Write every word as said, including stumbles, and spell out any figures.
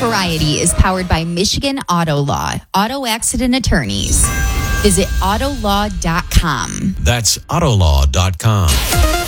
Variety is powered by Michigan Auto Law, auto accident attorneys. Visit auto law dot com. That's autolaw dot com.